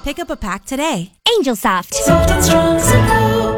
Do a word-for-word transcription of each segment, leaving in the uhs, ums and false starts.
Pick up a pack today. Angel Soft. Soft and strong, simple.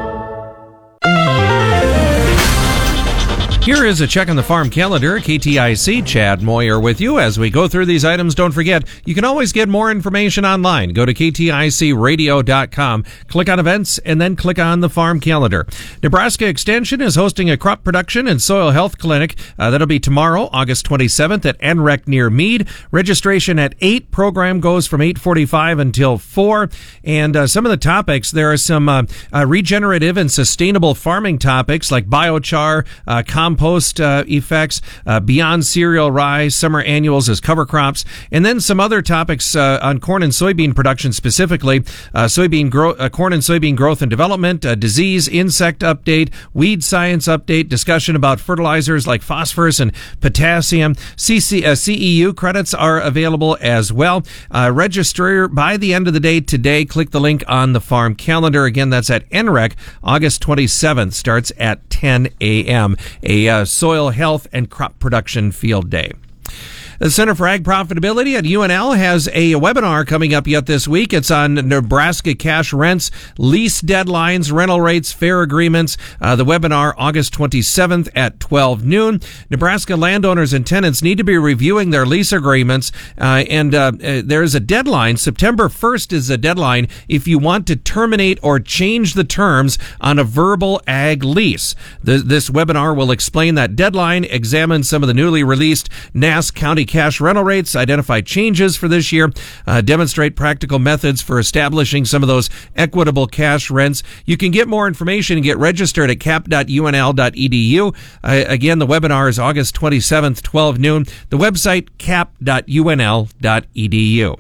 Here is a check on the farm calendar. K T I C, Chad Moyer with you. As we go through these items, don't forget, you can always get more information online. Go to K T I C radio dot com, click on events, and then click on the farm calendar. Nebraska Extension is hosting a crop production and soil health clinic. Uh, that'll be tomorrow, August twenty-seventh at N R E C near Mead. Registration at eight. Program goes from eight forty-five until four. And uh, some of the topics, there are some uh, uh, regenerative and sustainable farming topics like biochar, uh, compost, Compost uh, effects, uh, beyond cereal rye, summer annuals as cover crops, and then some other topics uh, on corn and soybean production specifically, uh, soybean grow, uh, corn and soybean growth and development, uh, disease, insect update, weed science update, discussion about fertilizers like phosphorus and potassium. C C, uh, C E U credits are available as well. Uh, register by the end of the day today. Click the link on the farm calendar. Again, that's at N R E C, August twenty-seventh, starts at ten a.m. A uh, soil health and crop production field day. The Center for Ag Profitability at U N L has a webinar coming up yet this week. It's on Nebraska cash rents, lease deadlines, rental rates, fair agreements. Uh, the webinar August twenty-seventh at twelve noon. Nebraska landowners and tenants need to be reviewing their lease agreements, uh, and uh, uh, there is a deadline. September first is a deadline if you want to terminate or change the terms on a verbal ag lease. The, this webinar will explain that deadline, examine some of the newly released N A S County cash rental rates, identify changes for this year, uh, demonstrate practical methods for establishing some of those equitable cash rents. You can get more information and get registered at cap dot U N L dot E D U. Uh, again, the webinar is August twenty-seventh, twelve noon. The website, cap dot U N L dot E D U.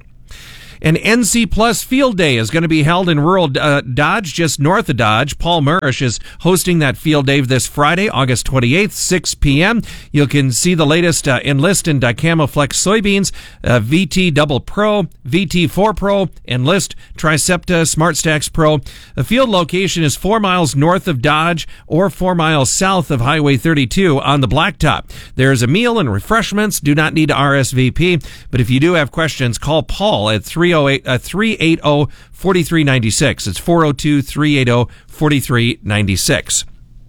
An N C Plus Field Day is going to be held in rural uh, Dodge, just north of Dodge. Paul Murish is hosting that field day this Friday, August twenty-eighth, six p.m. You can see the latest uh, Enlist and Dicamba Flex soybeans, uh, V T Double Pro, V T four Pro, Enlist, Tricepta, Smart Stacks Pro. The field location is four miles north of Dodge or four miles south of Highway thirty-two on the Blacktop. There's a meal and refreshments. Do not need to R S V P, but if you do have questions, call Paul at three oh eight, three eight zero, four three nine six. It's four oh two, three eight zero, four three nine six.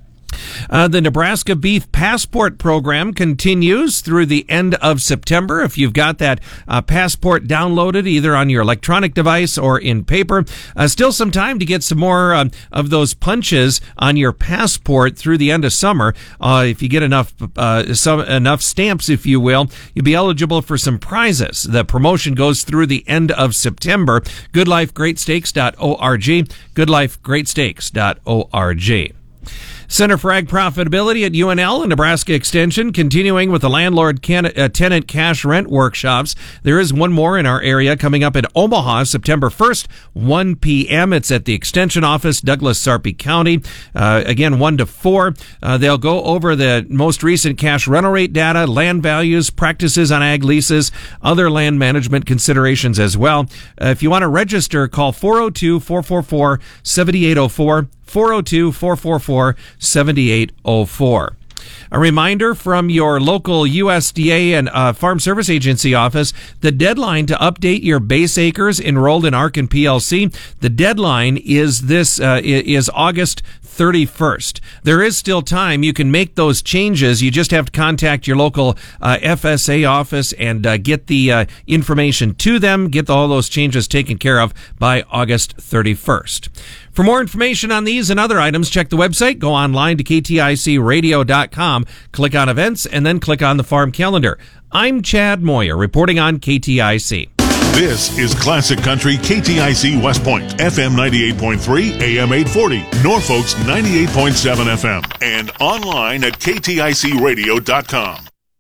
Uh, the Nebraska Beef Passport Program continues through the end of September. If you've got that uh, passport downloaded either on your electronic device or in paper, uh, still some time to get some more uh, of those punches on your passport through the end of summer. Uh, if you get enough uh, some enough stamps, if you will, you'll be eligible for some prizes. The promotion goes through the end of September. good life great stakes dot org, good life great stakes dot org. Center for Ag Profitability at U N L and Nebraska Extension continuing with the landlord-tenant cash rent workshops. There is one more in our area coming up in Omaha, September first, one p.m. It's at the Extension office, Douglas, Sarpy County. Uh, again, one to four. Uh, they'll go over the most recent cash rental rate data, land values, practices on ag leases, other land management considerations as well. Uh, if you want to register, call four oh two, four four four, seven eight oh four. four oh two, four four four, seven eight oh four. A reminder from your local U S D A and uh, Farm Service Agency office, the deadline to update your base acres enrolled in A R C and P L C, the deadline is this uh, is August thirty-first. There is still time. You can make those changes. You just have to contact your local uh, F S A office and uh, get the uh, information to them, get all those changes taken care of by August thirty-first. For more information on these and other items, check the website, go online to K T I C radio dot com, click on events, and then click on the farm calendar. I'm Chad Moyer, reporting on K T I C. This is Classic Country K T I C West Point, F M ninety-eight point three, A M eight forty, Norfolk's ninety-eight point seven F M, and online at K T I C radio dot com.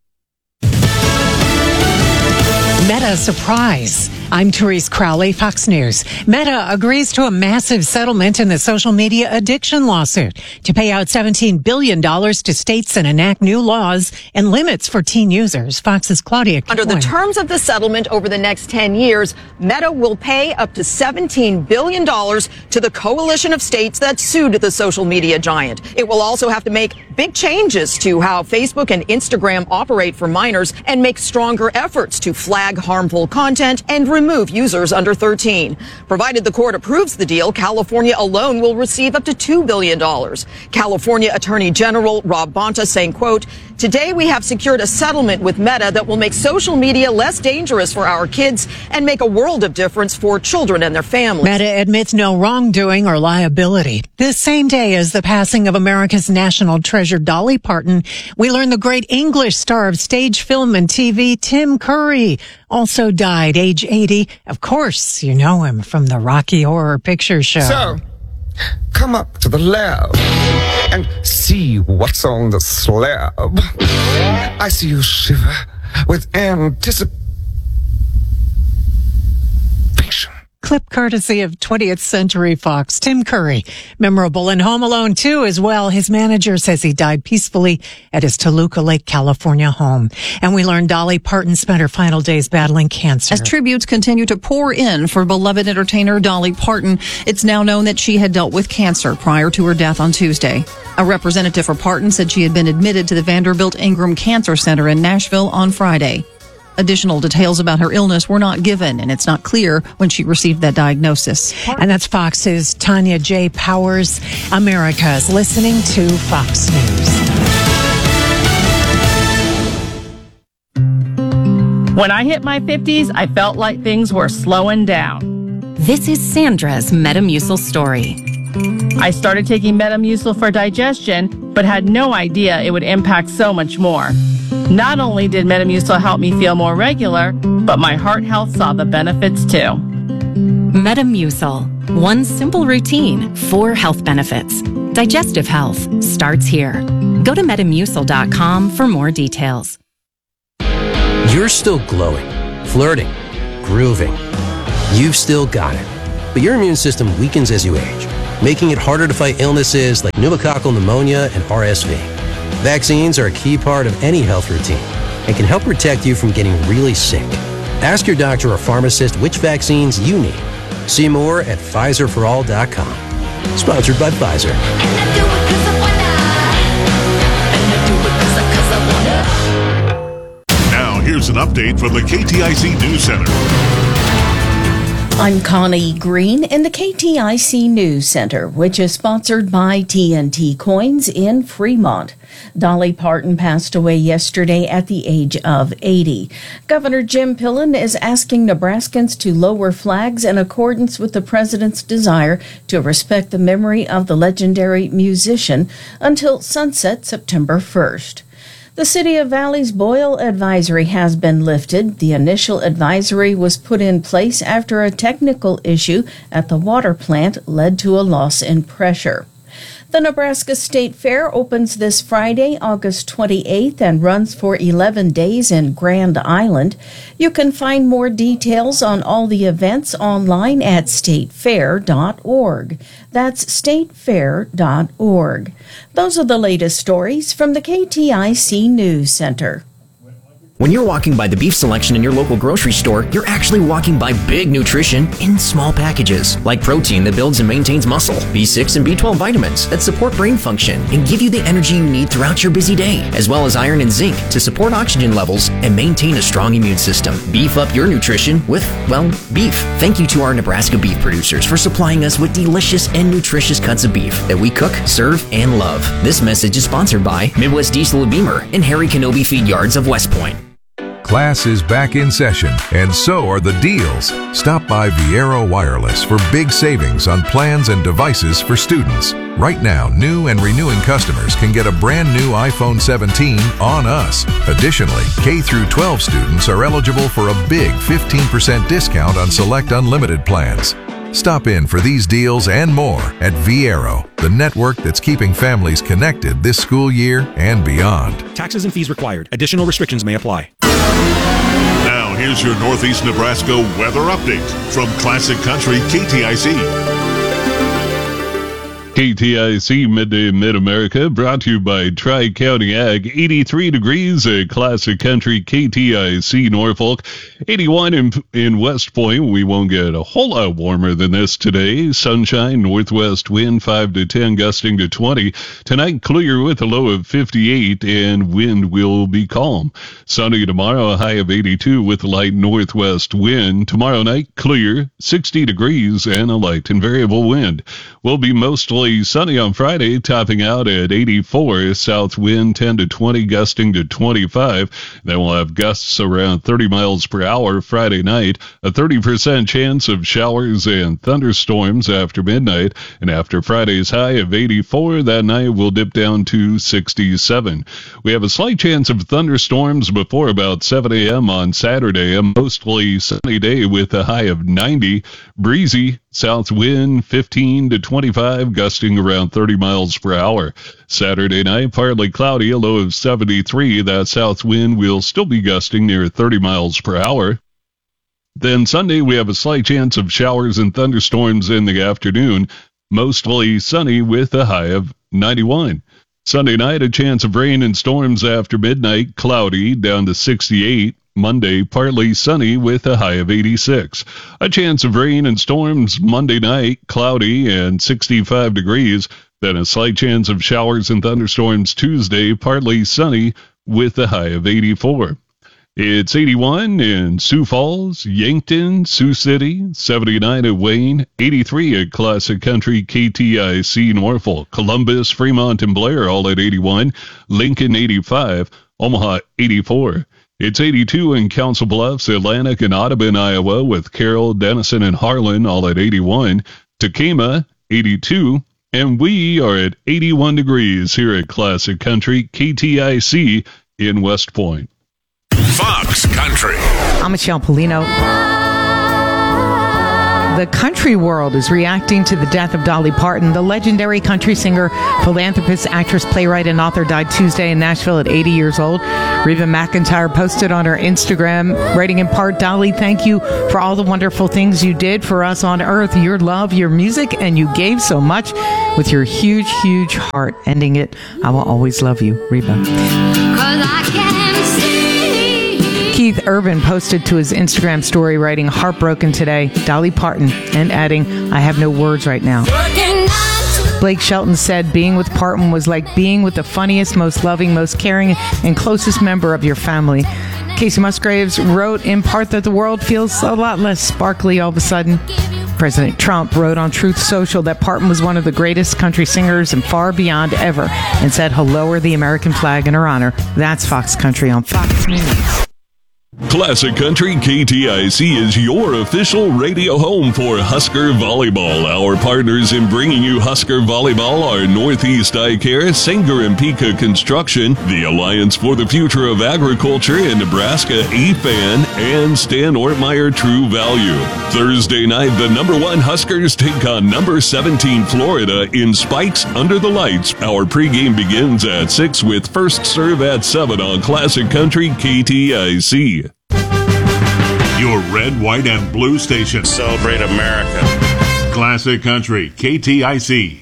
Meta surprise. I'm Therese Crowley, Fox News. Meta agrees to a massive settlement in the social media addiction lawsuit to pay out seventeen billion dollars to states and enact new laws and limits for teen users. Fox's Claudia Keeler. Under the terms of the settlement over the next ten years, Meta will pay up to seventeen billion dollars to the coalition of states that sued the social media giant. It will also have to make big changes to how Facebook and Instagram operate for minors and make stronger efforts to flag harmful content and remove users under thirteen. Provided the court approves the deal, California alone will receive up to two billion dollars. California Attorney General Rob Bonta saying, quote, "Today we have secured a settlement with Meta that will make social media less dangerous for our kids and make a world of difference for children and their families." Meta admits no wrongdoing or liability. This same day as the passing of America's national treasure Dolly Parton, we learn the great English star of stage, film, and T V, Tim Curry, also died, age eighty. Of course, you know him from the Rocky Horror Picture Show. So, come up to the lab and see what's on the slab. I see you shiver with anticipation. Clip courtesy of twentieth Century Fox. Tim Curry, memorable in Home Alone two as well. His manager says he died peacefully at his Toluca Lake, California home. And we learned Dolly Parton spent her final days battling cancer. As tributes continue to pour in for beloved entertainer Dolly Parton, it's now known that she had dealt with cancer prior to her death on Tuesday. A representative for Parton said she had been admitted to the Vanderbilt Ingram Cancer Center in Nashville on Friday. Additional details about her illness were not given, and it's not clear when she received that diagnosis. And that's Fox's Tanya J. Powers. America's listening to Fox News. When I hit my fifties, I felt like things were slowing down. This is Sandra's Metamucil story. I started taking Metamucil for digestion, but had no idea it would impact so much more. Not only did Metamucil help me feel more regular, but my heart health saw the benefits too. Metamucil. One simple routine, four health benefits. Digestive health starts here. Go to metamucil dot com for more details. You're still glowing, flirting, grooving. You've still got it. But your immune system weakens as you age, making it harder to fight illnesses like pneumococcal pneumonia and R S V. Vaccines are a key part of any health routine and can help protect you from getting really sick. Ask your doctor or pharmacist which vaccines you need. See more at Pfizer for all dot com. Sponsored by Pfizer. Now here's an update from the K T I C News Center. I'm Connie Green in the K T I C News Center, which is sponsored by T N T Coins in Fremont. Dolly Parton passed away yesterday at the age of eighty. Governor Jim Pillen is asking Nebraskans to lower flags in accordance with the president's desire to respect the memory of the legendary musician until sunset September first. The City of Valley's boil advisory has been lifted. The initial advisory was put in place after a technical issue at the water plant led to a loss in pressure. The Nebraska State Fair opens this Friday, August twenty-eighth, and runs for eleven days in Grand Island. You can find more details on all the events online at state fair dot org. That's state fair dot org. Those are the latest stories from the K T I C News Center. When you're walking by the beef selection in your local grocery store, you're actually walking by big nutrition in small packages, like protein that builds and maintains muscle, B six and B twelve vitamins that support brain function and give you the energy you need throughout your busy day, as well as iron and zinc to support oxygen levels and maintain a strong immune system. Beef up your nutrition with, well, beef. Thank you to our Nebraska beef producers for supplying us with delicious and nutritious cuts of beef that we cook, serve, and love. This message is sponsored by Midwest Diesel of Beamer and Harry Kenobi Feed Yards of West Point. Class is back in session, and so are the deals. Stop by Viero Wireless for big savings on plans and devices for students. Right now, new and renewing customers can get a brand new iPhone seventeen on us. Additionally, K through twelve students are eligible for a big fifteen percent discount on select unlimited plans. Stop in for these deals and more at Viero, the network that's keeping families connected this school year and beyond. Taxes and fees required. Additional restrictions may apply. Now, here's your Northeast Nebraska weather update from Classic Country K T I C. K T I C Midday Mid-America brought to you by Tri-County Ag. eighty-three degrees at Classic Country K T I C Norfolk. eighty-one in, in West Point. We won't get a whole lot warmer than this today. Sunshine, northwest wind five to ten, gusting to twenty. Tonight, clear with a low of fifty-eight, and wind will be calm. Sunny tomorrow, a high of eighty-two with a light northwest wind. Tomorrow night, clear, sixty degrees, and a light and variable wind. Will be mostly sunny on Friday, topping out at eighty-four. South wind ten to twenty, gusting to twenty-five. Then we'll have gusts around thirty miles per hour Friday night. A thirty percent chance of showers and thunderstorms after midnight. And after Friday's high of eighty-four, that night will dip down to sixty-seven. We have a slight chance of thunderstorms before about seven a.m. on Saturday. A mostly sunny day with a high of ninety. Breezy. South wind fifteen to twenty-five, gusting around thirty miles per hour. Saturday night, partly cloudy, a low of seventy-three. That south wind will still be gusting near thirty miles per hour. Then Sunday, we have a slight chance of showers and thunderstorms in the afternoon. Mostly sunny with a high of ninety-one. Sunday night, a chance of rain and storms after midnight, cloudy, down to sixty-eight. Monday, partly sunny with a high of eighty-six. A chance of rain and storms Monday night, cloudy and sixty-five degrees. Then a slight chance of showers and thunderstorms Tuesday, partly sunny with a high of eighty-four. It's eighty-one in Sioux Falls, Yankton, Sioux City, seventy-nine at Wayne, eighty-three at Classic Country K T I C Norfolk, Columbus, Fremont, and Blair all at eighty-one, Lincoln eighty-five, Omaha eighty-four. It's eighty-two in Council Bluffs, Atlantic, and Audubon, Iowa, with Carroll, Denison, and Harlan all at eighty-one. Tacoma, eighty-two. And we are at eighty-one degrees here at Classic Country K T I C in West Point. Fox Country. I'm Michelle Polino. The country world is reacting to the death of Dolly Parton. The legendary country singer, philanthropist, actress, playwright, and author died Tuesday in Nashville at eighty years old. Reba McEntire posted on her Instagram, writing in part, "Dolly, thank you for all the wonderful things you did for us on earth. Your love, your music, and you gave so much with your huge, huge heart. Ending it, I will always love you, Reba." 'Cause I can see. Keith Urban posted to his Instagram story, writing, "Heartbroken today, Dolly Parton," and adding, "I have no words right now." Blake Shelton said, "Being with Parton was like being with the funniest, most loving, most caring, and closest member of your family." Casey Musgraves wrote in part that the world feels a lot less sparkly all of a sudden. President Trump wrote on Truth Social that Parton was one of the greatest country singers and far beyond ever, and said he'll lower the American flag in her honor. That's Fox Country on Fox News. Classic Country K T I C is your official radio home for Husker Volleyball. Our partners in bringing you Husker Volleyball are Northeast Eye Care, Sanger and Pika Construction, the Alliance for the Future of Agriculture in Nebraska, A F A N, and Stan Ortmeyer True Value. Thursday night, the number one Huskers take on number seventeen Florida in Spikes Under the Lights. Our pregame begins at six with first serve at seven on Classic Country K T I C. Your red, white, and blue station. Celebrate America. Classic Country, K T I C.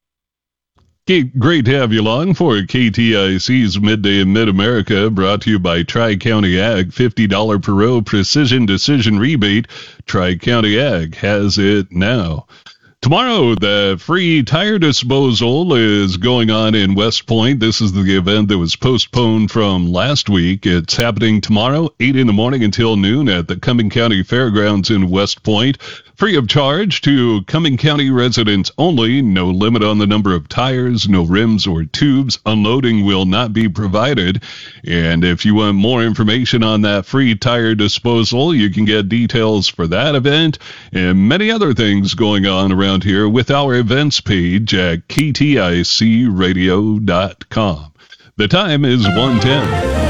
Great to have you along for K T I C's Midday in Mid-America, brought to you by Tri-County Ag. fifty dollars per row precision decision rebate. Tri-County Ag has it now. Tomorrow, the free tire disposal is going on in West Point. This is the event that was postponed from last week. It's happening tomorrow, eight in the morning until noon at the Cumming County Fairgrounds in West Point. Free of charge to Cumming County residents only. No limit on the number of tires, no rims or tubes. Unloading will not be provided. And if you want more information on that free tire disposal, you can get details for that event and many other things going on around here with our events page at K T I C radio dot com. The time is one ten.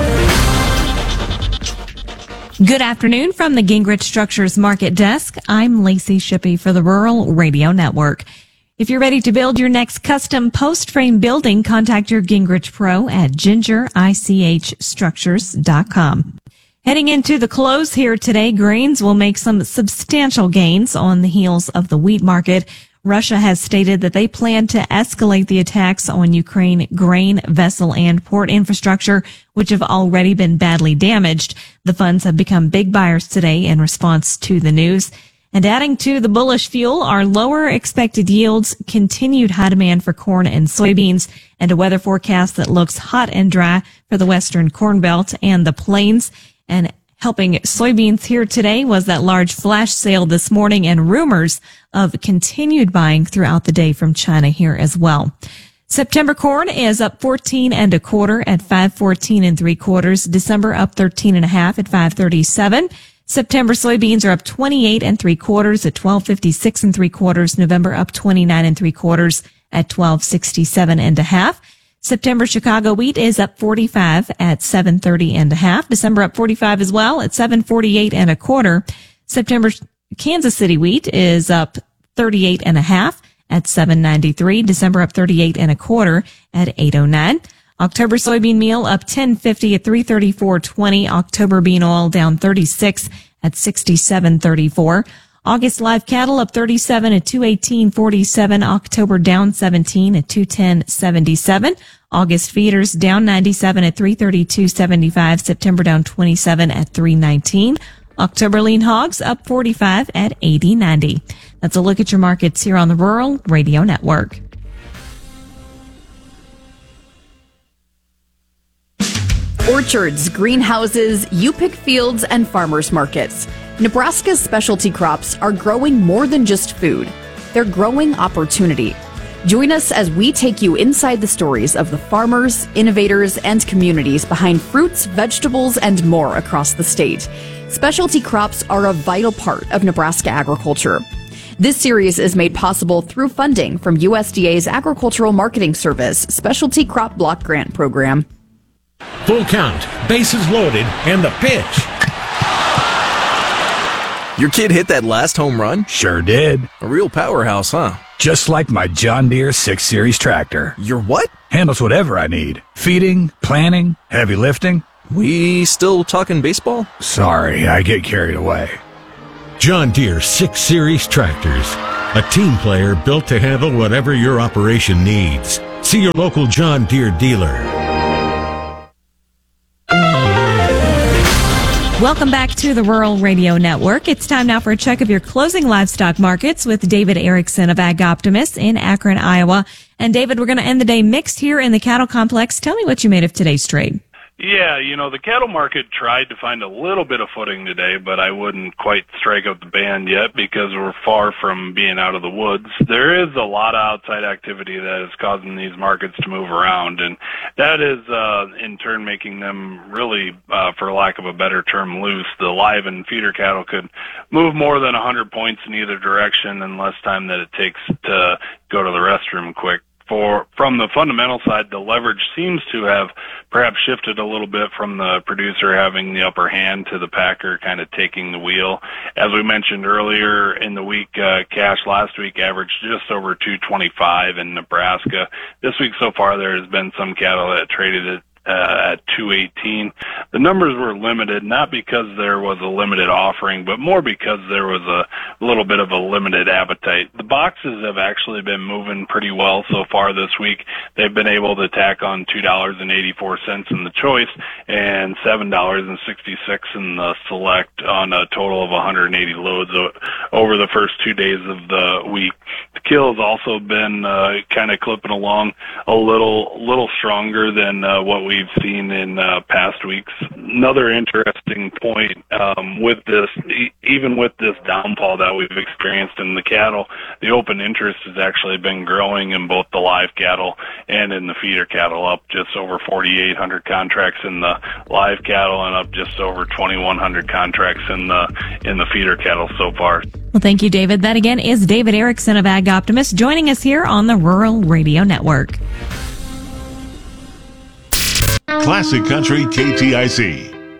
Good afternoon from the Gingrich Structures Market Desk. I'm Lacey Shippey for the Rural Radio Network. If you're ready to build your next custom post frame building, contact your Gingrich Pro at ginger ich structures dot com. Heading into the close here today, grains will make some substantial gains on the heels of the wheat market. Russia has stated that they plan to escalate the attacks on Ukraine grain, vessel, and port infrastructure, which have already been badly damaged. The funds have become big buyers today in response to the news. And adding to the bullish fuel are lower expected yields, continued high demand for corn and soybeans, and a weather forecast that looks hot and dry for the western Corn Belt and the plains. And helping soybeans here today was that large flash sale this morning and rumors of continued buying throughout the day from China here as well. September corn is up fourteen and a quarter at five fourteen and three quarters. December up thirteen and a half at five thirty-seven. September soybeans are up twenty-eight and three quarters at twelve fifty-six and three quarters. November up twenty-nine and three quarters at twelve sixty-seven and a half. September Chicago wheat is up forty-five at seven thirty and a half. December up forty-five as well at seven forty-eight and a quarter. September Kansas City wheat is up thirty-eight and a half at seven ninety-three. December up thirty-eight and a quarter at eight oh nine. October soybean meal up ten fifty at three thirty-four twenty. October bean oil down thirty-six at sixty-seven thirty-four. August live cattle up thirty-seven at two eighteen forty-seven. October down seventeen at two ten seventy-seven. August feeders down ninety-seven at three thirty-two seventy-five. September down twenty-seven at three nineteen. October lean hogs up forty-five at eighty ninety. That's a look at your markets here on the Rural Radio Network. Orchards, greenhouses, U-Pick fields, and farmers markets. Nebraska's specialty crops are growing more than just food. They're growing opportunity. Join us as we take you inside the stories of the farmers, innovators, and communities behind fruits, vegetables, and more across the state. Specialty crops are a vital part of Nebraska agriculture. This series is made possible through funding from U S D A's Agricultural Marketing Service Specialty Crop Block Grant Program. Full count, bases loaded, and the pitch. Your kid hit that last home run? Sure did. A real powerhouse, huh? Just like my John Deere six series tractor. Your what? Handles whatever I need. Feeding, planting, heavy lifting. We still talking baseball? Sorry, I get carried away. John Deere six series tractors. A team player built to handle whatever your operation needs. See your local John Deere dealer. Welcome back to the Rural Radio Network. It's time now for a check of your closing livestock markets with David Erickson of Ag Optimist in Akron, Iowa. And David, we're going to end the day mixed here in the cattle complex. Tell me what you made of today's trade. Yeah, you know, the cattle market tried to find a little bit of footing today, but I wouldn't quite strike up the band yet because we're far from being out of the woods. There is a lot of outside activity that is causing these markets to move around, and that is, uh, in turn, making them really, uh, for lack of a better term, loose. The live and feeder cattle could move more than one hundred points in either direction in less time than it takes to go to the restroom quick. For from the fundamental side, the leverage seems to have perhaps shifted a little bit from the producer having the upper hand to the packer kind of taking the wheel. As we mentioned earlier in the week, uh, cash last week averaged just over two twenty-five in Nebraska. This week so far, there has been some cattle that traded at Uh, at two eighteen. The numbers were limited, not because there was a limited offering, but more because there was a little bit of a limited appetite. The boxes have actually been moving pretty well so far this week. They've been able to tack on two dollars and eighty-four cents in the choice and seven dollars and sixty-six cents in the select on a total of one hundred eighty loads over the first two days of the week. The kill has also been uh, kind of clipping along a little, little stronger than uh, what we we've seen in uh, past weeks. Another interesting point um, with this, e- even with this downfall that we've experienced in the cattle, the open interest has actually been growing in both the live cattle and in the feeder cattle, up just over forty-eight hundred contracts in the live cattle and up just over twenty-one hundred contracts in the in the feeder cattle so far. Well, thank you, David. That again is David Erickson of Ag Optimist joining us here on the Rural Radio Network. Classic Country K T I C.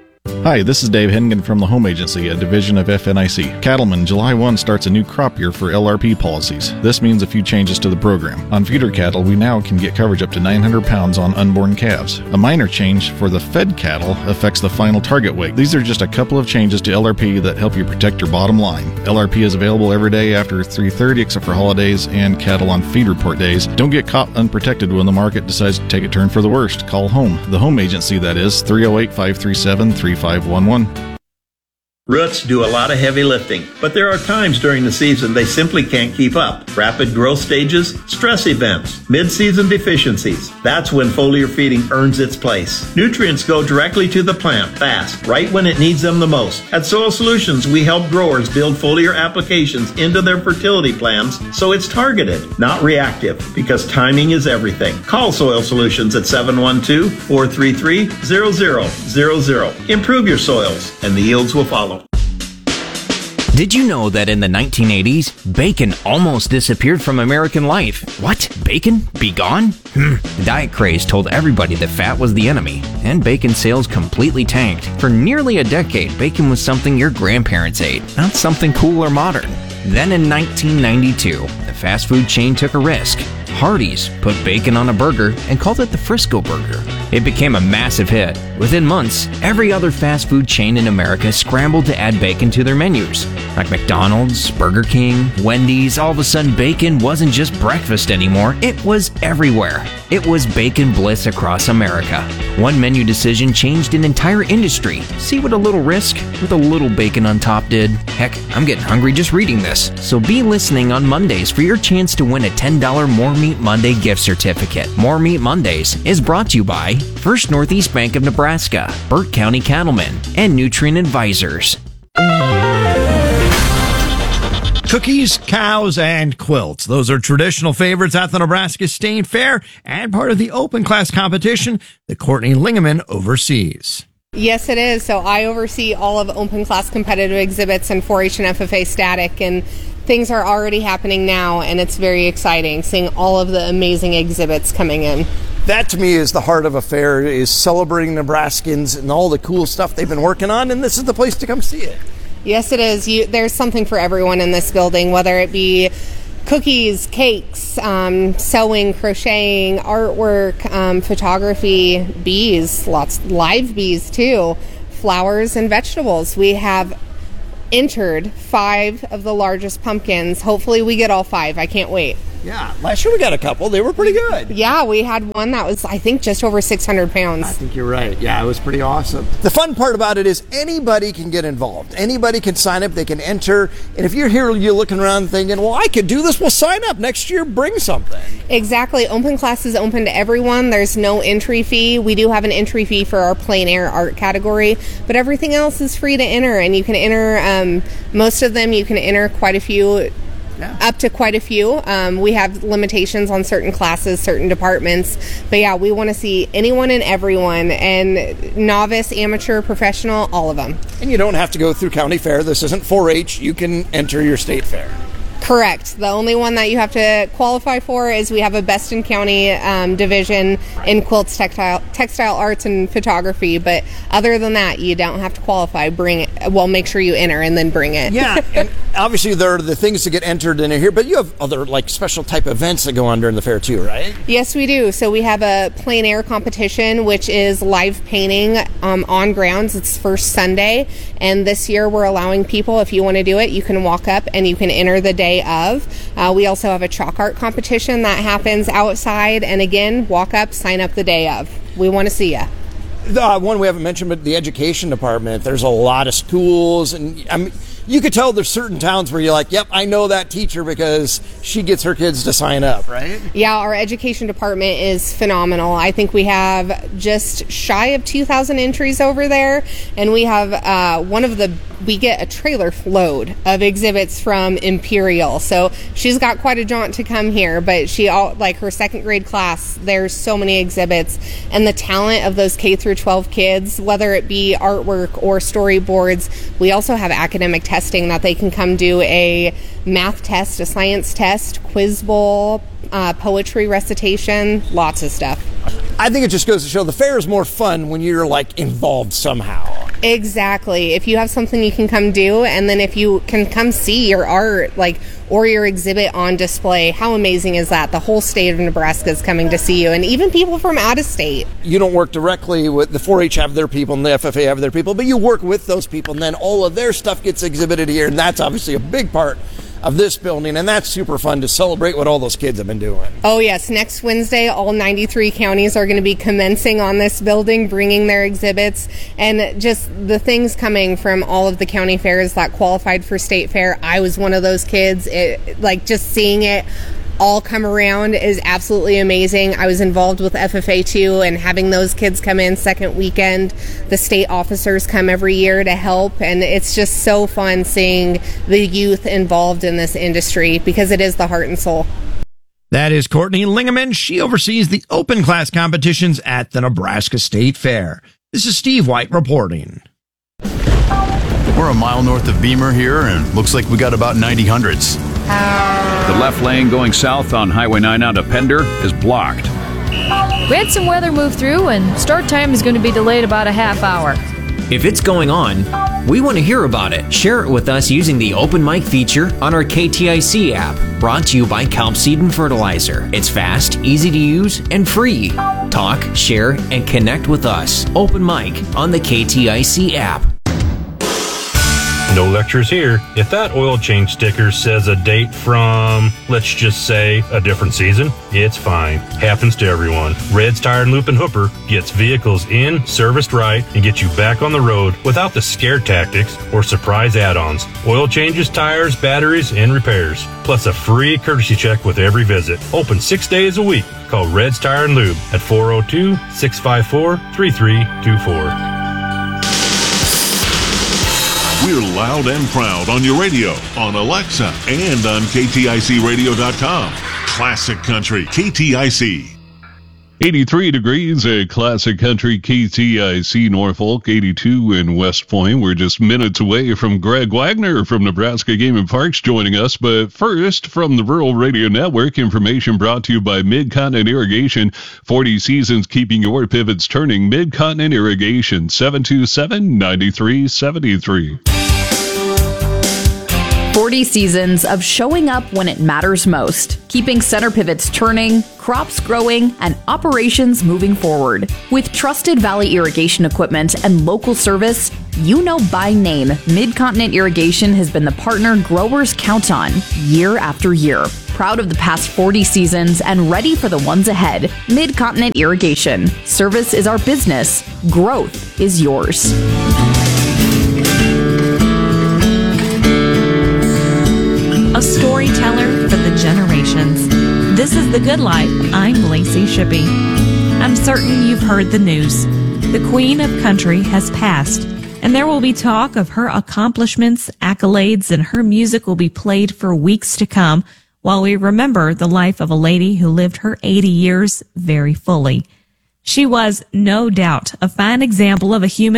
Hi, this is Dave Hennigan from the Home Agency, a division of F N I C. Cattlemen, July first starts a new crop year for L R P policies. This means a few changes to the program. On feeder cattle, we now can get coverage up to nine hundred pounds on unborn calves. A minor change for the fed cattle affects the final target weight. These are just a couple of changes to L R P that help you protect your bottom line. L R P is available every day after three thirty except for holidays and cattle on feed report days. Don't get caught unprotected when the market decides to take a turn for the worst. Call home. The Home Agency, that is, three oh eight, five three seven, three five one one. Roots do a lot of heavy lifting, but there are times during the season they simply can't keep up. Rapid growth stages, stress events, mid-season deficiencies. That's when foliar feeding earns its place. Nutrients go directly to the plant fast, right when it needs them the most. At Soil Solutions, we help growers build foliar applications into their fertility plans so it's targeted, not reactive, because timing is everything. Call Soil Solutions at seven one two, four three three, zero zero zero zero. Improve your soils, and the yields will follow. Did you know that in the nineteen eighties, bacon almost disappeared from American life? What? Bacon? Be gone? Hmm. The diet craze told everybody that fat was the enemy, and bacon sales completely tanked. For nearly a decade, bacon was something your grandparents ate, not something cool or modern. Then in nineteen ninety-two, the fast food chain took a risk. Hardee's put bacon on a burger and called it the Frisco Burger. It became a massive hit. Within months, every other fast food chain in America scrambled to add bacon to their menus. Like McDonald's, Burger King, Wendy's, all of a sudden bacon wasn't just breakfast anymore, it was everywhere. It was bacon bliss across America. One menu decision changed an entire industry. See what a little risk with a little bacon on top did? Heck, I'm getting hungry just reading this. So be listening on Mondays for your chance to win a ten dollars More Meat Monday gift certificate. More Meat Mondays is brought to you by First Northeast Bank of Nebraska, Burt County Cattlemen, and Nutrient Advisors. Cookies, cows, and quilts. Those are traditional favorites at the Nebraska State Fair and part of the open class competition that Courtney Lingeman oversees. Yes, it is. So I oversee all of open class competitive exhibits and four H and F F A static, and things are already happening now, and it's very exciting seeing all of the amazing exhibits coming in. That to me is the heart of a fair, is celebrating Nebraskans and all the cool stuff they've been working on, and this is the place to come see it. Yes, it is. You, there's something for everyone in this building, whether it be cookies, cakes, um, sewing, crocheting, artwork, um, photography, bees, lots live bees too, flowers and vegetables. We have entered five of the largest pumpkins. Hopefully we get all five. I can't wait. Yeah, last year we got a couple. They were pretty good. Yeah, we had one that was, I think, just over six hundred pounds. I think you're right. Yeah, it was pretty awesome. The fun part about it is anybody can get involved. Anybody can sign up. They can enter. And if you're here, you're looking around thinking, well, I could do this. Well, sign up. Next year, bring something. Exactly. Open class is open to everyone. There's no entry fee. We do have an entry fee for our plein air art category, but everything else is free to enter. And you can enter, um, most of them, you can enter quite a few. Yeah. Up to quite a few. Um, we have limitations on certain classes, certain departments. But yeah, we want to see anyone and everyone, and novice, amateur, professional, all of them. And you don't have to go through county fair. This isn't four H. You can enter your state fair. Correct. The only one that you have to qualify for is we have a Best in County um, division in quilts, textile, textile arts, and photography. But other than that, you don't have to qualify. Bring it. Well, make sure you enter and then bring it. Yeah, and obviously there are the things to get entered in here, but you have other like special type events that go on during the fair too, right? Yes, we do. So we have a plein air competition, which is live painting um, on grounds. It's first Sunday, and this year we're allowing people, if you want to do it, you can walk up and you can enter the day of. Uh, we also have a chalk art competition that happens outside, and again, walk up, sign up the day of. We want to see you. The uh, one we haven't mentioned, but the education department, there's a lot of schools, and I mean, you could tell there's certain towns where you're like, yep, I know that teacher because she gets her kids to sign up, right? Yeah, our education department is phenomenal. I think we have just shy of two thousand entries over there, and we have uh, one of the, we get a trailer load of exhibits from Imperial. So she's got quite a jaunt to come here, but she, all like her second grade class, there's so many exhibits, and the talent of those K through twelve kids, whether it be artwork or storyboards. We also have academic testing that they can come do a math test, a science test, quiz bowl, uh, poetry recitation, lots of stuff. I think it just goes to show the fair is more fun when you're like involved somehow. Exactly. If you have something you can come do, and then if you can come see your art, like, or your exhibit on display, how amazing is that? The whole state of Nebraska is coming to see you, and even people from out of state. You don't work directly with the four H have their people and the F F A have their people, but you work with those people, and then all of their stuff gets exhibited here, and that's obviously a big part of this building, and that's super fun to celebrate what all those kids have been doing. Oh yes, next Wednesday all ninety-three counties are going to be commencing on this building, bringing their exhibits, and just the things coming from all of the county fairs that qualified for state fair. I was one of those kids. It, like, just seeing it all come around is absolutely amazing. I was involved with F F A too, and having those kids come in second weekend. The state officers come every year to help, and it's just so fun seeing the youth involved in this industry because it is the heart and soul. That is Courtney Lingaman. She oversees the open class competitions at the Nebraska State Fair. This is Steve White reporting. We're a mile north of Beamer here, and looks like we got about ninety hundreds. The left lane going south on Highway nine out of Pender is blocked. We had some weather move through, and start time is going to be delayed about a half hour. If it's going on, we want to hear about it. Share it with us using the Open Mic feature on our K T I C app, brought to you by Kelp Seed and Fertilizer. It's fast, easy to use, and free. Talk, share, and connect with us. Open Mic on the K T I C app. No lectures here. If that oil change sticker says a date from, let's just say, a different season, it's fine. Happens to everyone. Red's Tire and Loop and Hooper gets vehicles in, serviced right, and gets you back on the road without the scare tactics or surprise add-ons. Oil changes, tires, batteries, and repairs. Plus a free courtesy check with every visit. Open six days a week. Call Red's Tire and Lube at four oh two, six five four, three three two four. We're loud and proud on your radio, on Alexa, and on K T I C radio dot com. Classic Country, K T I C. eighty-three degrees at Classic Country K T I C Norfolk, eighty-two in West Point. We're just minutes away from Greg Wagner from Nebraska Game and Parks joining us. But first, from the Rural Radio Network, information brought to you by Mid-Continent Irrigation. forty seasons keeping your pivots turning. Mid-Continent Irrigation, seven two seven, nine three seven three. forty seasons of showing up when it matters most, keeping center pivots turning, crops growing, and operations moving forward. With trusted Valley irrigation equipment and local service, you know by name, Mid-Continent Irrigation has been the partner growers count on year after year. Proud of the past forty seasons and ready for the ones ahead. Mid-Continent Irrigation. Service is our business. Growth is yours. A storyteller for the generations. This is The Good Life. I'm Lacey Shippey. I'm certain you've heard the news. The Queen of Country has passed, and there will be talk of her accomplishments, accolades, and her music will be played for weeks to come while we remember the life of a lady who lived her eighty years very fully. She was, no doubt, a fine example of a human